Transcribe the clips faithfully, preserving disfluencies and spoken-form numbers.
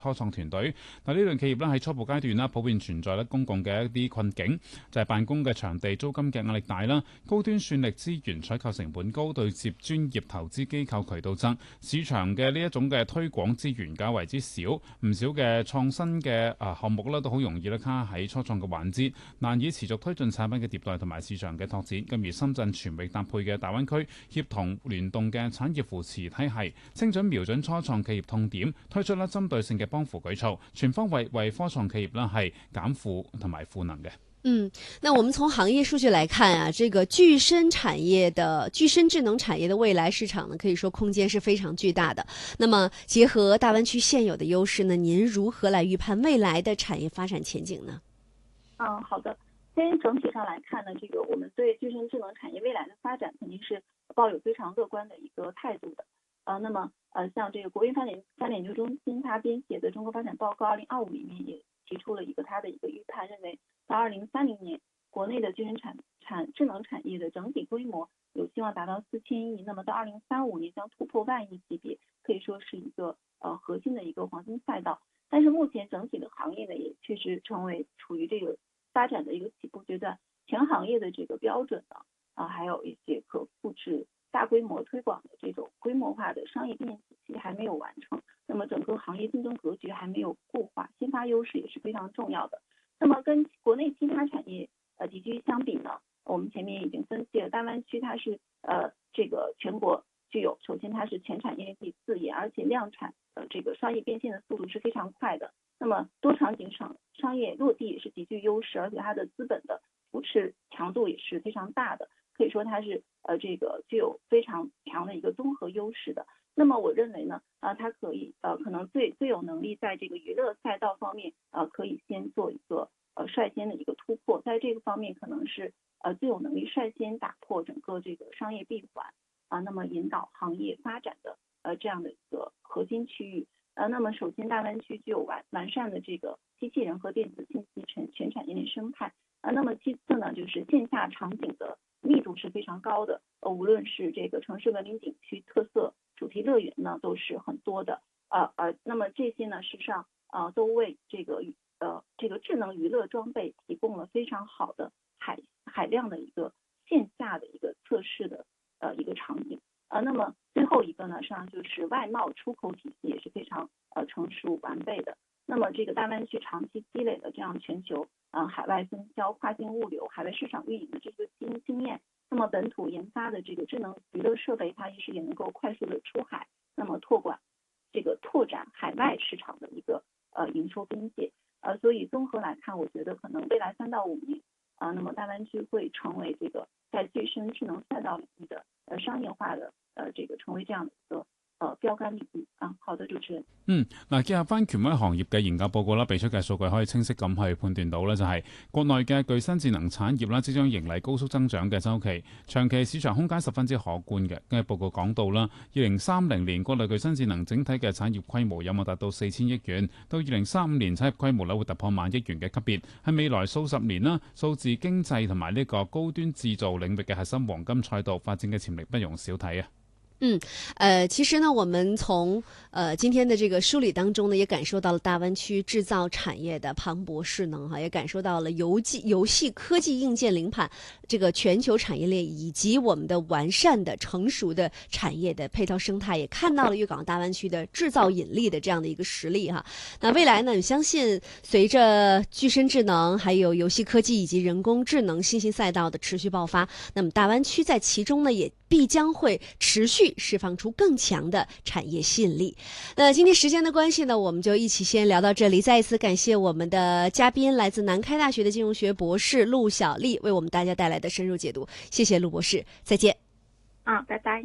初創團隊。嗱，呢類企業咧喺初步階段啦，普遍存在咧公共嘅一啲困境，就係辦公嘅場地租金嘅壓力大啦，高端算力資源採購成本高，對接專業投資機構渠道側，市場嘅呢一種嘅推廣資源較為之少，唔少嘅創新嘅啊項目咧都好容易咧卡喺初創嘅環節，難以持續推進產品嘅迭代同埋市場嘅拓展。咁而深圳全域搭配嘅大灣區協同聯動嘅產業扶持體系，精準瞄準初創企業痛點，推出啦針對性嘅幫扶舉措，全方位為科創企業啦係減負同埋賦能嘅。 嗯，那我們從行業數據來看啊，這個具身產業的具身智能產業的未來市場呢，可以說空間是非常巨大的。那麼結合大灣區現有的優勢呢，您如何來預判未來的產業發展前景呢？ 嗯，好的。先整體上來看呢，這個我們對具身智能產業未來的發展肯定是抱有非常樂觀的一個態度的。呃，那麼呃，像這個國務院發展發展研究中心它編寫的《中國發展報告二零二五》裡面也提出了一個它的一個預判，認為到二零三零年，國內的具身產產智能產業的整體規模有希望達到四千億，那麼到二零三五年將突破萬億級別，可以說是一個呃核心的一個黃金賽道。但是目前整體的行業呢，也確實成為處於這個發展的一個起步階段，全行業的這個標準呢，啊，還有一些可複製大規模推廣的這種規模化的商業變現體系還沒有完成，那麼整個行業競爭格局還沒有固化，先發優勢也是非常重要的。那麼跟國內其他產業呃地區相比呢，我們前面已經分析了，大灣區它是呃這個全國具有，首先它是全產業鏈第四業，而且量產呃這個商業變現的速度是非常快的。那麼多場景商商業落地也是極具優勢，而且它的資本的扶持強度也是非常大的，可以說它是呃這個具有非常強的一個綜合優勢的。那麼我認為呢，呃，它可以呃可能最最有能力在這個娛樂賽道方面呃可以先做一個呃率先的一個突破，在這個方面可能是呃最有能力率先打破整個這個商業閉環啊，那麼引導行業發展的呃這樣的一個核心區域。呃，那麼首先大灣區具有完完善的這個機器人和電子信息全全產業鏈生態啊，那麼其次呢，就是線下場景的密度是非常高的，呃，無論是這個城市文明景區、特色主題樂園呢，都是很多的，呃呃，那麼這些呢，實際上呃都為這個呃這個智能娛樂裝備提供了非常好的海海量的一個線下的一個測試的呃一個場景。呃，那麼最後一個呢，實際上就是外貿出口體系也是非常呃成熟完備的。那麼這個大灣區長期積累的這樣全球呃海外分銷、跨境物流、海外市場運營的這個經經驗，那麼本土研發的這個智能娛樂設備，它也是也能夠快速的出海，那麼拓展這個拓展海外市場的一個呃營收邊界。呃，所以綜合來看，我覺得可能未來三到五年啊、呃，那麼大灣區會成為這個在具身智能賽道領域的呃商業化的。呃，這個成為這樣的一個呃標杆領域啊。好的，主持人。 嗯，嗱，結合翻權威行業嘅研究報告啦，俾出嘅數據可以清晰咁去判斷到咧，就係國內嘅具身智能產業啦，即將迎嚟高速增長嘅周期，長期市場空間十分之可觀嘅。跟住報告講到啦，二零三零年國內具身智能整體嘅產業規模有望達到四千億元，到二零三五年產業規模咧會突破萬億元嘅級別，係未來數十年啦，數字經濟同埋呢個高端製造領域嘅核心黃金賽道發展嘅潛力不容小睇啊！ 嗯，呃，其實呢，我們從呃今天的這個梳理當中呢，也感受到了大灣區製造產業的磅礴勢能哈，也感受到了遊戲遊戲科技硬件領盤這個全球產業鏈以及我們的完善的成熟的產業的配套生態，也看到了粵港大灣區的製造引力的這樣的一個實力哈。那未來呢，我相信隨着具身智能、還有遊戲科技以及人工智能新興賽道的持續爆發，那麼大灣區在其中呢，也必將會持續釋放出更強的產業吸引力。那今天時間的關係呢，我們就一起先聊到這裡。再一次感謝我們的嘉賓，來自南開大學的金融學博士陸小麗，為我們大家帶來的深入解讀。謝謝陸博士，再見。 啊，拜拜。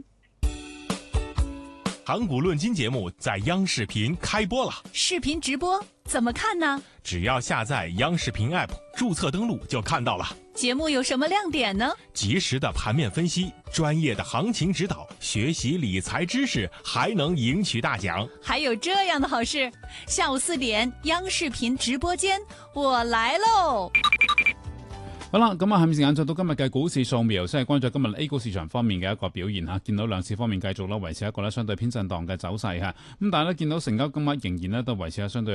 盤古論金節目在央視頻開播了， 視頻直播怎麼看呢？ 只要下載央視頻 App， 註冊登錄就看到了。 節目有什麼亮點呢？ 及時的盤面分析，專業的行情指導，學習理財知識，還能贏取大獎。 還有這樣的好事，下午四點央視頻直播間，我來嘍！ 好啦，咁啊，下面時間就到今日嘅股市掃描，先係關注今日 A 股市場方面嘅一個表現嚇。見到兩市方面繼續咧維持一個咧相對偏震盪嘅走勢嚇，咁但係咧見到成交金額仍然咧都維持喺相對